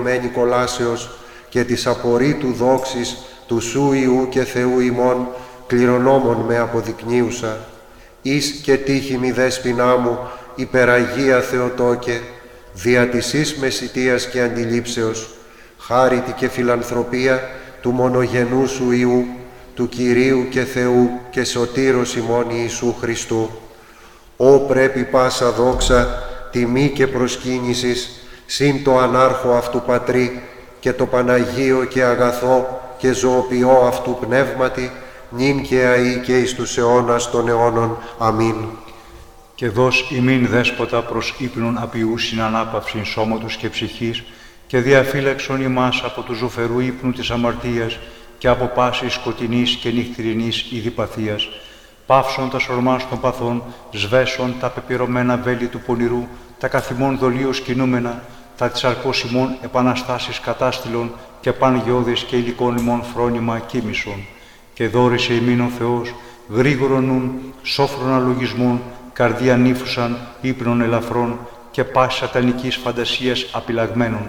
πληρωμένη κολάσεως και της απορρίτου δόξης του Σου Υιού και Θεού ημών, κληρονόμων με αποδεικνύουσα, εις και τύχη μη δέσποινά μου, υπεραγία Θεοτόκε, δια της εις μεσιτείας και αντιλήψεως, χάριτη και φιλανθρωπία του μονογενού Σου Υιού, του Κυρίου και Θεού και Σωτήρος ημών Ιησού Χριστού. Ω πρέπει πάσα δόξα, τιμή και προσκύνησης, συν το ανάρχο αυτού Πατρί και το Παναγίο και αγαθό και ζωοποιό αυτού πνεύματι, νυν και αεί και εις τους αιώνας των αιώνων. Αμήν. Και δώσ' ημίν δέσποτα προς ύπνον απειούσιν ανάπαυσιν σώματος και ψυχής, και διαφύλαξον ημάς από του ζωφερού ύπνου της αμαρτίας και από πάσης σκοτεινής και νυχτηρινής ειδιπαθίας. Πάυσον τα σορμάς των παθών, σβέσον τα πεπειρωμένα βέλη του πονηρού, τα καθημών δολίως κινούμενα, τα της αρκός ημών επαναστάσεις κατάστηλων και πανγιώδες και υλικών ημών φρόνημα κοίμησον. Και δώρησε ημίν ο Θεός, γρήγορον νουν, σόφρον αλογισμών, καρδία νύφουσαν, ύπνων ελαφρών και πάση σατανικής φαντασίας απειλαγμένων.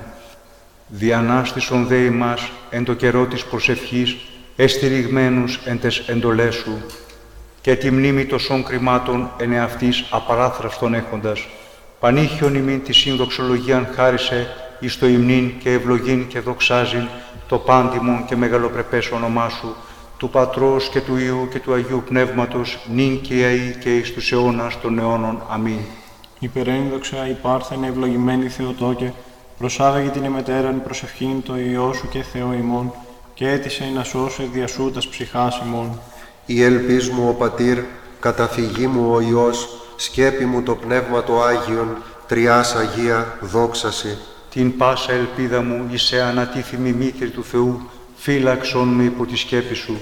Διανάστησον δε ημάς εν το καιρό της προσευχής, εστηριγμένους εν τες εντολές σου, και τη μνήμη τοσών κρυμάτων εν εαυτής απαράθραυστον έχοντας. Πανήχιον ημίν τη συνδοξολογίαν χάρισε, εις το υμνήν και ευλογήν και δοξάζειν το πάντιμον και μεγαλοπρεπές όνομά σου, του Πατρός και του Υιού και του Αγίου Πνεύματος, νυν και αεί και εις τους αιώνας των αιώνων. Αμήν. Υπερένδοξα υπάρχθεν ευλογημένη Θεοτόκε, προσάγαγε την εμετέραν προσευχήν το Υιό σου και Θεό ημών, και έτησε να σώσει δια σου τας ψυχάς ημών. Η ελπίς μου ο Πατήρ, καταφυγή μου ο Υιός, σκέπη μου το Πνεύμα το Άγιον, Τριάς Αγία δόξαση. Την πάσα ελπίδα μου είσαι ανατίθιμη μήτρη του Θεού, φύλαξον με υπό τη σκέπη σου.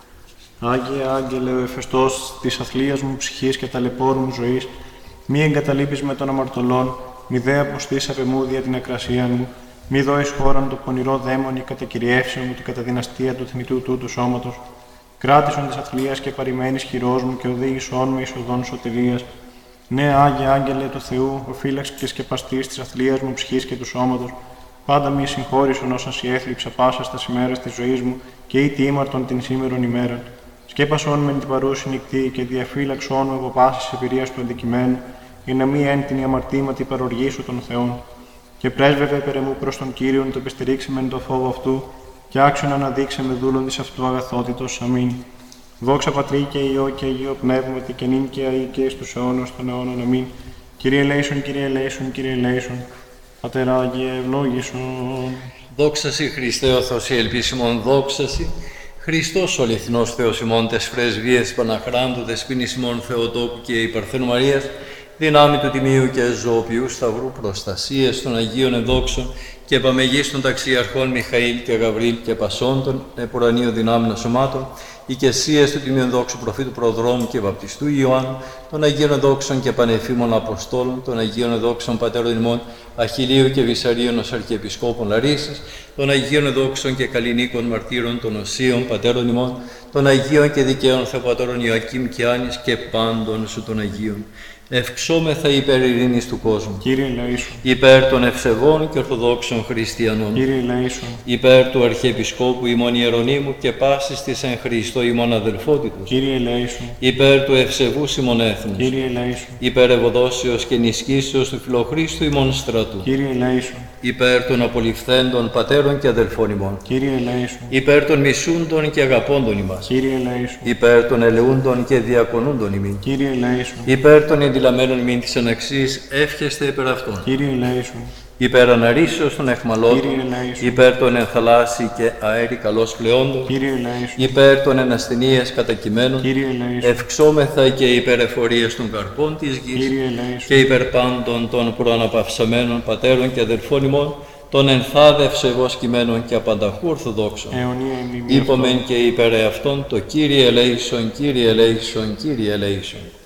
Άγιε Άγγελε, ο εφεστός της αθλίας μου ψυχής και ταλαιπώρου μου ζωής, μη εγκαταλείπεις με των αμαρτωλών, μη δε αποστείς απ' εμού δια την ακρασία μου, μη δώεις χώραν το πονηρό δαίμονι κατά κυριεύσεω μου την καταδυναστία του θνητού τούτου σώματος, κράτησον της αθλίας και παρημένης χειρός μου και οδήγησόν με εις οδόν σωτηρίας. Ναι, Άγιε Άγγελε του Θεού, ο φύλαξ και σκεπαστής της αθλίας μου ψυχής και του σώματος, πάντα μη συγχώρησον όσαν σοι έθλιψα πάσα στα ημέρας της ζωής μου και ήτι ήμαρτον την σήμερον ημέραν. Σκέπασόν με την παρούση νυχτή και διαφύλαξόν με από πάσης εμπειρίας του αντικειμένου, για να μη εν την αμαρτήματη παροργήσω των Θεών. Και πρέσβευε περαιμού προς τον Κύριον, το επιστηρίξεμεν το φόβο αυτού, και άξιον αναδείξεμε δούλον της αυτού αγαθότητος. Αμήν. Δόξα Πατρί και Υιό και Αγίο Πνεύματι, και νυν και αεί και εις τους αιώνας των αιώνων. Αμήν. Κύριε ελέησον, Κύριε ελέησον, Κύριε ελέησον. Πατέρα Άγιε, ευλόγησον. Δόξασι Χριστέ ο Θεός, η ελπίς ημών, δόξασι. Χριστός ο αληθινός Θεός ημών, τες πρεσβείες Παναχράντου, δεσποίνης ημών Θεοτόκου και η Παρθένου Μαρίας, δυνάμει του Τιμίου και ζωοποιού Σταυρού, προστασίες των Αγίων Ενδόξων και επαμεγής των ταξιαρχών Μιχαήλ και Γαβρίλ και Πασών των επουρανίων δυνάμεων σωμάτων, οικεσίες του Τιμίου Ενδόξου Προφήτου Προδρόμου και Βαπτιστού Ιωάννου, των Αγίων Ενδόξων και Πανεφήμων Αποστόλων, των Αγίων Ενδόξων Πατέρων ημών Αχιλίου και Βυσαρίων ως Αρχιεπισκόπων Λαρίσης, των Αγίων Ενδόξων και Καλλινίκων Μαρτύρων των Οσίων Πατέρων ημών, των Αγίων και Δικαίων Θεοπατώρων Ιωακήμ και Άνης και πάντων σου των Αγίων. Ευξόμεθα υπέρ ειρήνης του κόσμου. Κύριε ελέησον. Υπέρ των ευσεβών και ορθοδόξων χριστιανών. Κύριε ελέησον. Υπέρ του Αρχιεπισκόπου ημών Ιερονύμου και πάσης της εν Χριστώ ημών αδελφότητος. Κύριε ελέησον. Υπέρ του ευσεβούς ημών έθνους. Κύριε ελέησον. Υπέρ ευωδόσεως και ενισχύσεως του Φιλοχρίστου ημών στρατού. Κύριε ελέησον. Υπέρ των απολυφθέντων πατέρων και αδελφών ημών. Κύριε ελέησον. Υπέρ των μισούντων και αγαπώντων ημάς. Κύριε ελέησον. Υπέρ των ελεούντων και διακονούντων ημίν. Κύριε ελέησον. Υπέρ των εντυλαμένων μην της αναξής, εύχεστε υπέρ αυτών. Κύριε ελέησον. Υπέρ αναρρήσεως των εχμαλώτων. Κύριε ελέησον. Υπέρ των ενθαλάσσι και αέρι καλώς πλεόντων. Κύριε ελέησον. Υπέρ των ενασθενείας κατακειμένων. Κύριε ελέησον. Ευξόμεθα και υπέρ εφορίας των καρπών της γης. Κύριε ελέησον. Και υπέρ πάντων των προαναπαυσαμένων πατέρων και αδελφών ημών, των ενθάδευσεβώς κειμένων και απανταχού ορθοδόξων. Αιωνία Είπομεν και υπέρ εαυτών το Κύριε ελέησον, Κύριε ελέησον, Κύριε ελέησον.